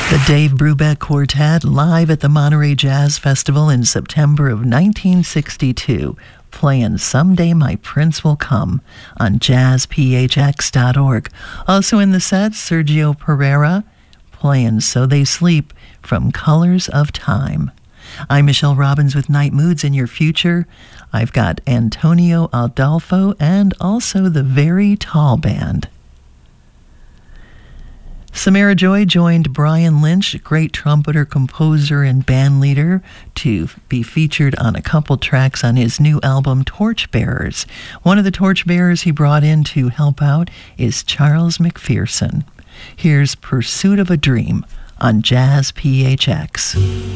The Dave Brubeck Quartet live at the Monterey Jazz Festival in September of 1962, playing Someday My Prince Will Come on jazzphx.org. Also in the set, Sergio Pereira playing So They Sleep from Colors of Time. I'm Michelle Robbins with Night Moods in Your Future. I've got Antonio Adolfo and also the Very Tall Band. Samara Joy joined Brian Lynch, great trumpeter, composer, and band leader, to be featured on a couple tracks on his new album, Torchbearers. One of the torchbearers he brought in to help out is Charles McPherson. Here's Pursuit of a Dream on Jazz PHX.